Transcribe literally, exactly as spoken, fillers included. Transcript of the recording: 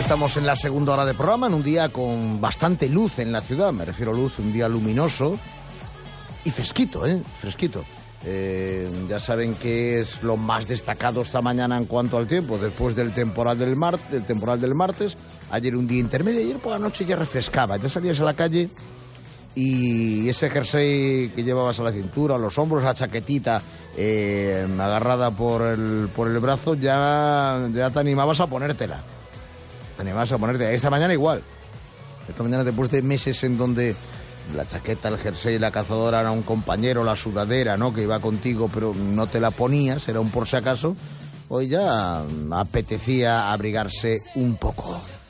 estamos en la segunda hora de programa, en un día con bastante luz en la ciudad, me refiero a luz, un día luminoso y fresquito, ¿eh? Fresquito. Eh, ya saben que es lo más destacado esta mañana en cuanto al tiempo, después del temporal del, mar, del temporal del martes. Ayer un día intermedio, ayer por la noche ya refrescaba, ya salías a la calle y ese jersey que llevabas a la cintura, a los hombros, la chaquetita eh, agarrada por el, por el brazo, ya, ya te animabas a ponértela. Te animabas a ponértela. Esta mañana igual. Esta mañana, después de meses en donde la chaqueta, el jersey, la cazadora era un compañero, la sudadera, ¿no?, que iba contigo pero no te la ponías, era un por si acaso, hoy ya apetecía abrigarse un poco.